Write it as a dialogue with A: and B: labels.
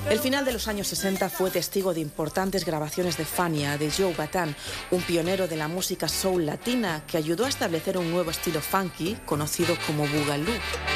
A: El final de los años 60 fue testigo de importantes grabaciones de Fania, de Joe Bataan, un pionero de la música soul latina que ayudó a establecer un nuevo estilo funky conocido como Boogaloo.